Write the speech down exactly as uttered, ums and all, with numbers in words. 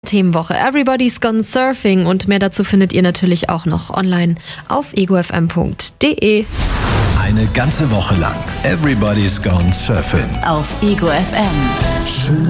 Themenwoche. Everybody's Gone Surfing und mehr dazu findet ihr natürlich auch noch online auf ego f m punkt d e. Eine ganze Woche lang Everybody's Gone Surfing auf Ego F M. Schöne